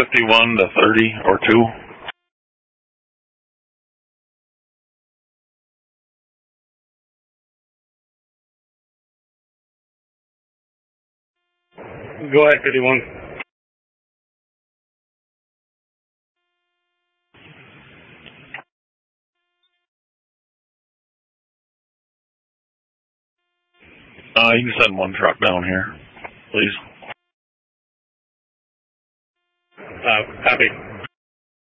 51 to 30 or 2. Go ahead, 51. You can send one truck down here, please. Copy.